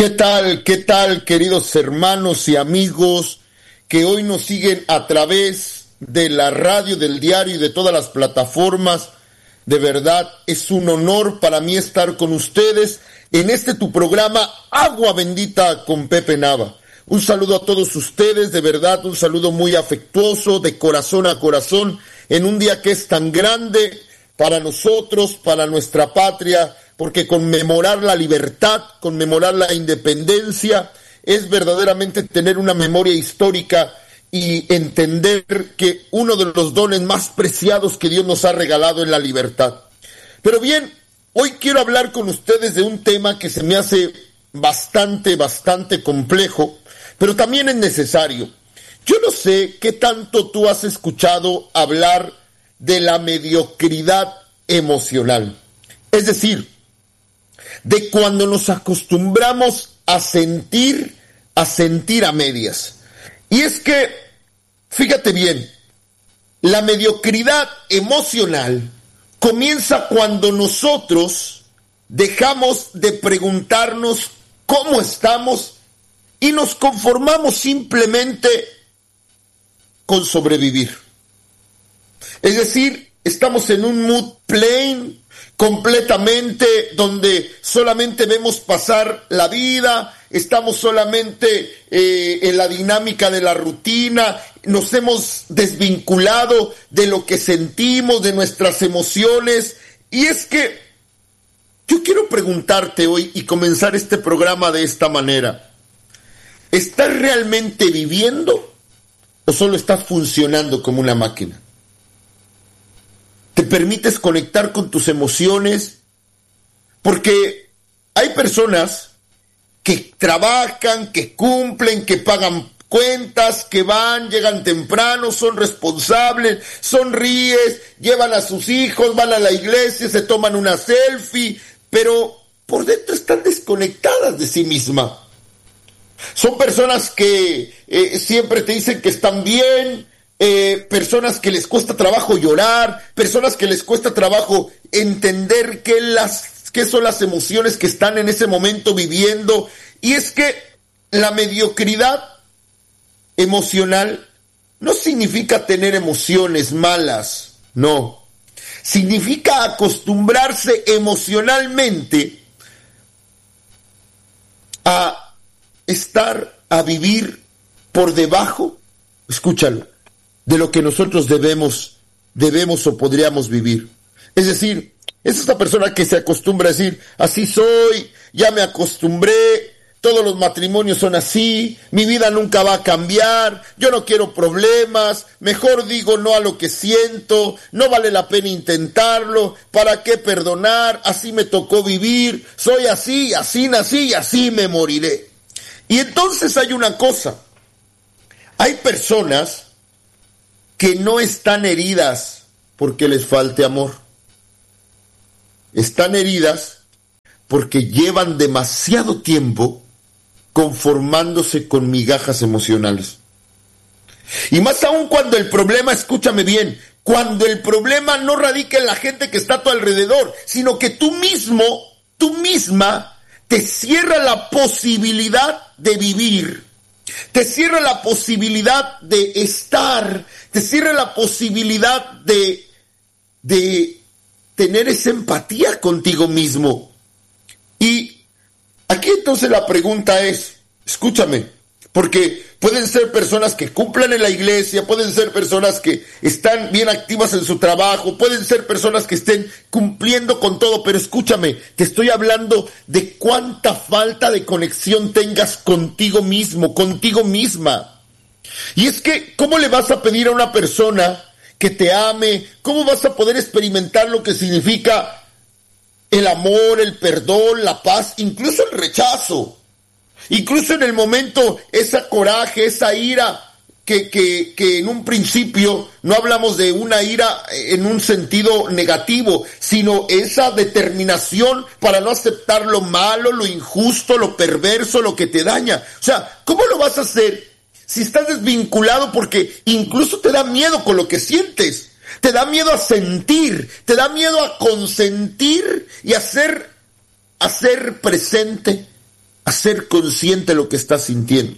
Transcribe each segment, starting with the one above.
Qué tal, queridos hermanos y amigos que hoy nos siguen a través de la radio, del diario y de todas las plataformas? De verdad, es un honor para mí estar con ustedes en tu programa Agua Bendita con Pepe Nava. Un saludo a todos ustedes, de verdad, un saludo muy afectuoso, de corazón a corazón, en un día que es tan grande para nosotros, para nuestra patria, porque conmemorar la libertad, conmemorar la independencia, es verdaderamente tener una memoria histórica y entender que uno de los dones más preciados que Dios nos ha regalado es la libertad. Pero bien, hoy quiero hablar con ustedes de un tema que se me hace bastante complejo, pero también es necesario. Yo no sé qué tanto tú has escuchado hablar de la mediocridad emocional. Es decir, de cuando nos acostumbramos a sentir a medias. Y es que, fíjate bien, la mediocridad emocional comienza cuando nosotros dejamos de preguntarnos cómo estamos y nos conformamos simplemente con sobrevivir. Es decir, estamos en un mood plain completamente donde solamente vemos pasar la vida, estamos solamente en la dinámica de la rutina, nos hemos desvinculado de lo que sentimos, de nuestras emociones. Y es que yo quiero preguntarte hoy y comenzar este programa de esta manera: ¿estás realmente viviendo o solo estás funcionando como una máquina? ¿Te permites conectar con tus emociones? Porque hay personas que trabajan, que cumplen, que pagan cuentas, que llegan temprano, son responsables, sonríes, llevan a sus hijos, van a la iglesia, se toman una selfie, pero por dentro están desconectadas de sí mismas. Son personas que siempre te dicen que están bien, personas que les cuesta trabajo llorar, personas que les cuesta trabajo entender qué son las emociones que están en ese momento viviendo. Y es que la mediocridad emocional no significa tener emociones malas, no. Significa acostumbrarse emocionalmente a vivir por debajo, escúchalo, de lo que nosotros debemos o podríamos vivir. Es decir, es esta persona que se acostumbra a decir: así soy, ya me acostumbré, todos los matrimonios son así, mi vida nunca va a cambiar, yo no quiero problemas, mejor digo no a lo que siento, no vale la pena intentarlo, ¿para qué perdonar? Así me tocó vivir, soy así, así nací y así me moriré. Y entonces hay una cosa: hay personas que no están heridas porque les falte amor. Están heridas porque llevan demasiado tiempo conformándose con migajas emocionales. Y más aún cuando el problema, escúchame bien, cuando el problema no radica en la gente que está a tu alrededor, sino que tú misma, te cierra la posibilidad de vivir, te cierra la posibilidad de estar, te cierra la posibilidad de tener esa empatía contigo mismo. Y aquí entonces la pregunta es, escúchame, porque pueden ser personas que cumplan en la iglesia, pueden ser personas que están bien activas en su trabajo, pueden ser personas que estén cumpliendo con todo, pero escúchame, te estoy hablando de cuánta falta de conexión tengas contigo mismo, contigo misma. Y es que, ¿cómo le vas a pedir a una persona que te ame? ¿Cómo vas a poder experimentar lo que significa el amor, el perdón, la paz, incluso el rechazo? Incluso en el momento, esa coraje, esa ira, que en un principio no hablamos de una ira en un sentido negativo, sino esa determinación para no aceptar lo malo, lo injusto, lo perverso, lo que te daña. O sea, ¿cómo lo vas a hacer si estás desvinculado? Porque incluso te da miedo con lo que sientes, te da miedo a sentir, te da miedo a consentir y a ser presente a ser consciente de lo que estás sintiendo.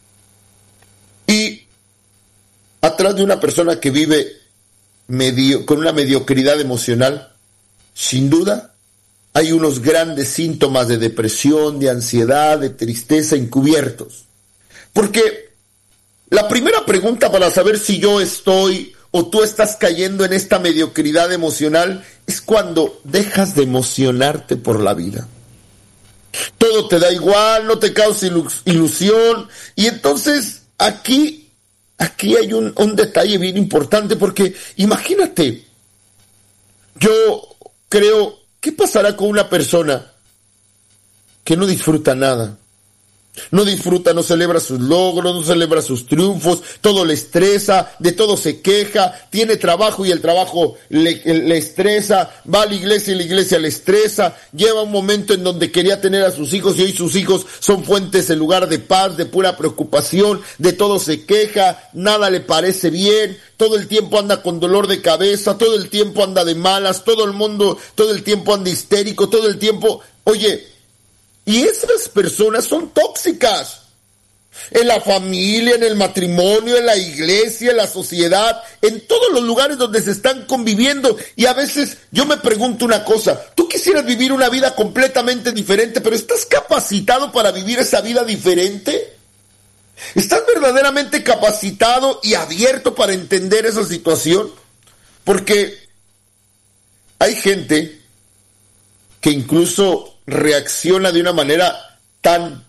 Y atrás de una persona que vive con una mediocridad emocional, sin duda, hay unos grandes síntomas de depresión, de ansiedad, de tristeza encubiertos. Porque la primera pregunta para saber si yo estoy o tú estás cayendo en esta mediocridad emocional es cuando dejas de emocionarte por la vida. Todo te da igual, no te causa ilusión. Y entonces aquí hay un detalle bien importante, porque imagínate, yo creo, ¿qué pasará con una persona que no disfruta nada? No disfruta, no celebra sus logros, no celebra sus triunfos, todo le estresa, de todo se queja, tiene trabajo y el trabajo le estresa, va a la iglesia y la iglesia le estresa, lleva un momento en donde quería tener a sus hijos y hoy sus hijos son fuentes en lugar de paz, de pura preocupación, de todo se queja, nada le parece bien, todo el tiempo anda con dolor de cabeza, todo el tiempo anda de malas, todo el tiempo anda histérico, todo el tiempo, oye, y esas personas son tóxicas. En la familia, en el matrimonio, en la iglesia, en la sociedad, en todos los lugares donde se están conviviendo. Y a veces yo me pregunto una cosa, tú quisieras vivir una vida completamente diferente, pero ¿estás capacitado para vivir esa vida diferente? ¿Estás verdaderamente capacitado y abierto para entender esa situación? Porque hay gente que incluso reacciona de una manera tan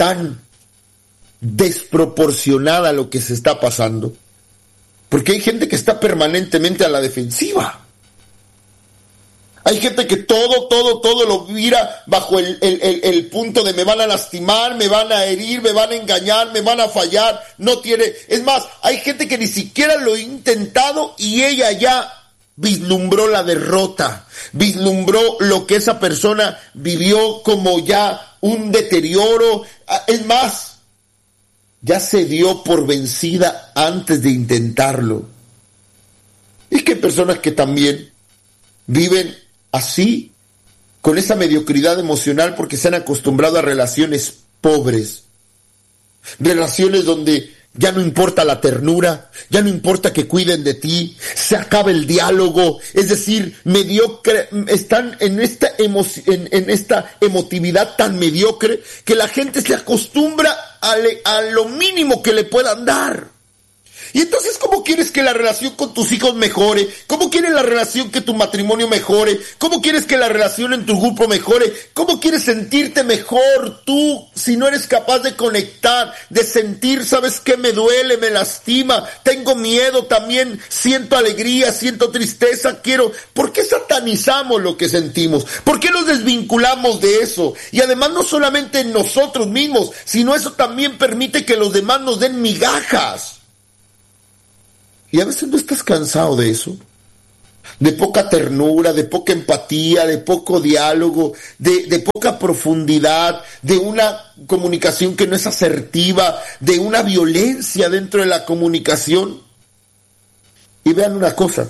desproporcionada a lo que se está pasando, porque hay gente que está permanentemente a la defensiva. Hay gente que todo lo mira bajo el punto de me van a lastimar, me van a herir, me van a engañar, me van a fallar, es más, hay gente que ni siquiera lo ha intentado y ella ya vislumbró la derrota, vislumbró lo que esa persona vivió como ya un deterioro. Es más, ya se dio por vencida antes de intentarlo. Es que hay personas que también viven así, con esa mediocridad emocional, porque se han acostumbrado a relaciones pobres, relaciones donde ya no importa la ternura, ya no importa que cuiden de ti, se acaba el diálogo, es decir, están en esta emotividad tan mediocre que la gente se acostumbra a lo mínimo que le puedan dar. Y entonces, ¿cómo quieres que la relación con tus hijos mejore? ¿Cómo quieres la relación que tu matrimonio mejore? ¿Cómo quieres que la relación en tu grupo mejore? ¿Cómo quieres sentirte mejor tú si no eres capaz de conectar, de sentir, sabes qué, me duele, me lastima, tengo miedo también, siento alegría, siento tristeza, ¿por qué satanizamos lo que sentimos? ¿Por qué nos desvinculamos de eso? Y además no solamente en nosotros mismos, sino eso también permite que los demás nos den migajas. Y a veces no estás cansado de eso, de poca ternura, de poca empatía, de poco diálogo, de poca profundidad, de una comunicación que no es asertiva, de una violencia dentro de la comunicación. Y vean una cosa,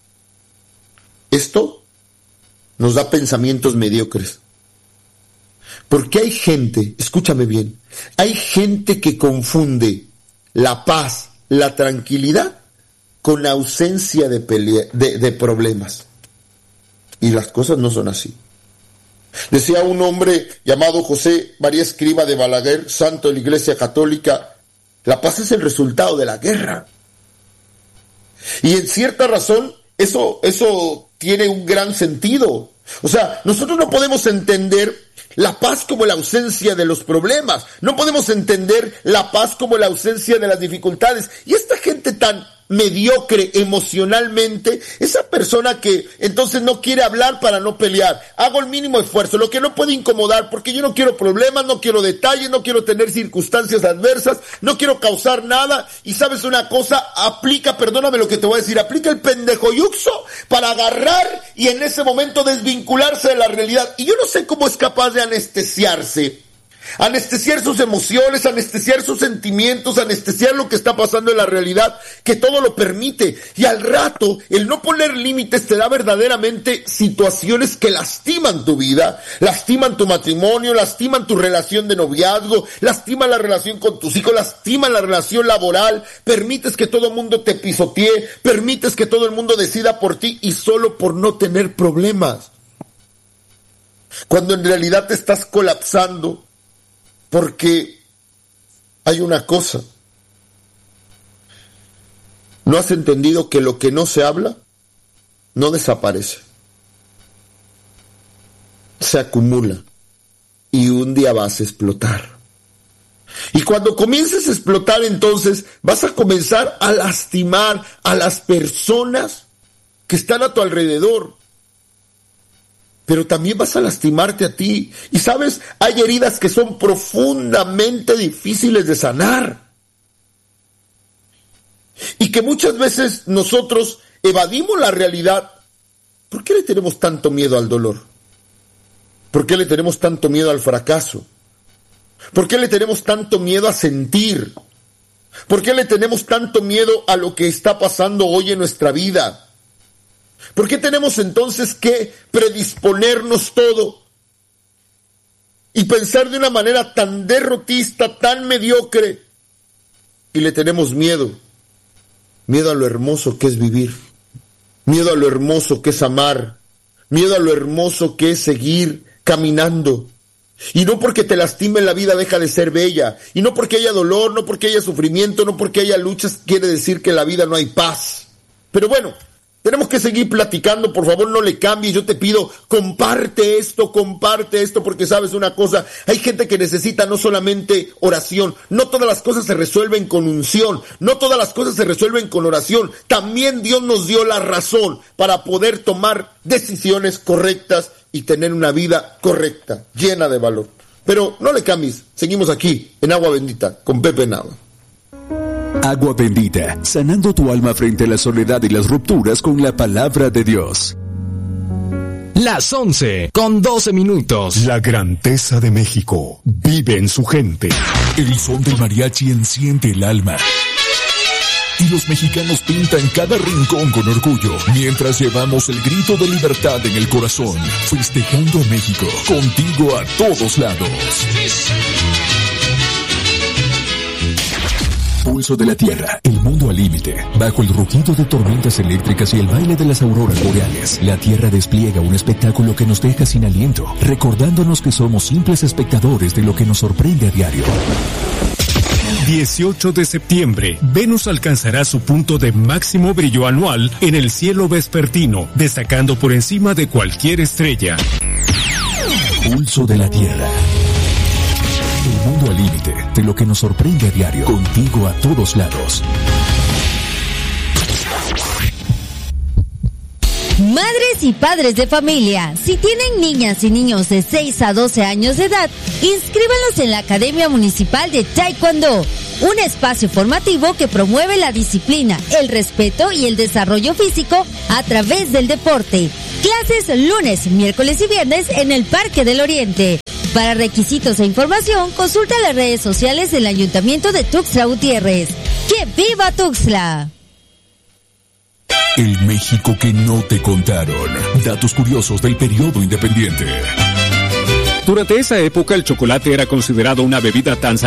esto nos da pensamientos mediocres. Porque hay gente, escúchame bien, hay gente que confunde la paz, la tranquilidad con ausencia de problemas. Y las cosas no son así. Decía un hombre llamado José María Escriba de Balaguer, santo de la Iglesia Católica, la paz es el resultado de la guerra. Y en cierta razón, eso tiene un gran sentido. O sea, nosotros no podemos entender la paz como la ausencia de los problemas. No podemos entender la paz como la ausencia de las dificultades. Y esta gente tan mediocre emocionalmente, esa persona que entonces no quiere hablar para no pelear, hago el mínimo esfuerzo, lo que no puede incomodar, porque yo no quiero problemas, no quiero detalles, no quiero tener circunstancias adversas, no quiero causar nada, y sabes una cosa, perdóname lo que te voy a decir, aplica el pendejo yuxo para agarrar y en ese momento desvincularse de la realidad. Y yo no sé cómo es capaz de anestesiarse anestesiar sus emociones, anestesiar sus sentimientos, anestesiar lo que está pasando en la realidad, que todo lo permite. Y al rato, el no poner límites te da verdaderamente situaciones que lastiman tu vida, lastiman tu matrimonio, lastiman tu relación de noviazgo, lastiman la relación con tus hijos, lastiman la relación laboral, permites que todo el mundo te pisotee, permites que todo el mundo decida por ti y solo por no tener problemas. Cuando en realidad te estás colapsando porque hay una cosa. ¿No has entendido que lo que no se habla no desaparece? Se acumula y un día vas a explotar. Y cuando comiences a explotar, entonces vas a comenzar a lastimar a las personas que están a tu alrededor. Pero también vas a lastimarte a ti. Y sabes, hay heridas que son profundamente difíciles de sanar. Y que muchas veces nosotros evadimos la realidad. ¿Por qué le tenemos tanto miedo al dolor? ¿Por qué le tenemos tanto miedo al fracaso? ¿Por qué le tenemos tanto miedo a sentir? ¿Por qué le tenemos tanto miedo a lo que está pasando hoy en nuestra vida? ¿Por qué tenemos entonces que predisponernos todo y pensar de una manera tan derrotista, tan mediocre? Y le tenemos miedo. Miedo a lo hermoso que es vivir. Miedo a lo hermoso que es amar. Miedo a lo hermoso que es seguir caminando. Y no porque te lastime la vida deja de ser bella. Y no porque haya dolor, no porque haya sufrimiento, no porque haya luchas, quiere decir que en la vida no hay paz. Pero bueno, tenemos que seguir platicando, por favor no le cambies, yo te pido, comparte esto, porque sabes una cosa, hay gente que necesita no solamente oración, no todas las cosas se resuelven con unción, no todas las cosas se resuelven con oración, también Dios nos dio la razón para poder tomar decisiones correctas y tener una vida correcta, llena de valor. Pero no le cambies, seguimos aquí, en Agua Bendita, con Pepe Nava. Agua Bendita, sanando tu alma frente a la soledad y las rupturas con la palabra de Dios. Las 11:12. La grandeza de México vive en su gente. El son del mariachi enciende el alma. Y los mexicanos pintan cada rincón con orgullo, mientras llevamos el grito de libertad en el corazón, festejando a México, contigo a todos lados. Pulso de la Tierra, el mundo al límite. Bajo el rugido de tormentas eléctricas y el baile de las auroras boreales, la Tierra despliega un espectáculo que nos deja sin aliento, recordándonos que somos simples espectadores de lo que nos sorprende a diario. 18 de septiembre, Venus alcanzará su punto de máximo brillo anual en el cielo vespertino, destacando por encima de cualquier estrella. Pulso de la Tierra. El mundo al límite de lo que nos sorprende a diario, contigo a todos lados. Madres y padres de familia, si tienen niñas y niños de 6 a 12 años de edad, inscríbanlos en la Academia Municipal de Taekwondo, un espacio formativo que promueve la disciplina, el respeto y el desarrollo físico a través del deporte. Clases lunes, miércoles y viernes en el Parque del Oriente. Para requisitos e información, consulta las redes sociales del Ayuntamiento de Tuxtla Gutiérrez. ¡Que viva Tuxtla! El México que no te contaron. Datos curiosos del periodo independiente. Durante esa época el chocolate era considerado una bebida tan